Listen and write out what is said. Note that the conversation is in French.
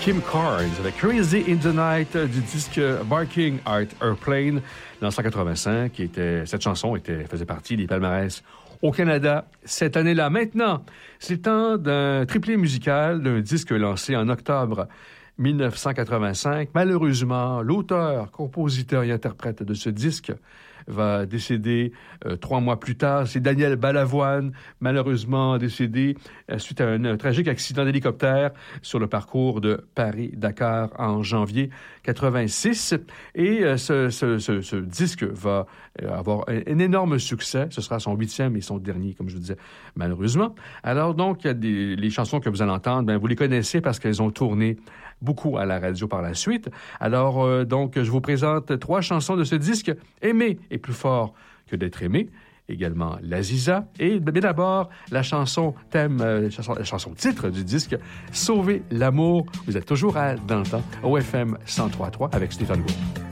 Kim Carnes avec Crazy in the Night du disque Barking Art Airplane dans 1985. Cette chanson faisait partie des palmarès au Canada cette année-là. Maintenant, c'est le temps d'un triplé musical d'un disque lancé en octobre 1985. Malheureusement, l'auteur, compositeur et interprète de ce disque va décéder 3 mois plus tard. C'est Daniel Balavoine, malheureusement décédé suite à un tragique accident d'hélicoptère sur le parcours de Paris-Dakar en janvier 86. Et ce disque va avoir un énorme succès. Ce sera son 8e et son dernier, comme je vous disais, malheureusement. Alors donc, il y a les chansons que vous allez entendre, vous les connaissez parce qu'elles ont tourné beaucoup à la radio par la suite. Alors, donc, je vous présente 3 chansons de ce disque, Aimer est plus fort que d'être aimé, également L'Aziza, et bien d'abord, la chanson thème, la chanson titre du disque, Sauver l'amour. Vous êtes toujours dans le temps, au FM 103.3 avec Stéphane Gould.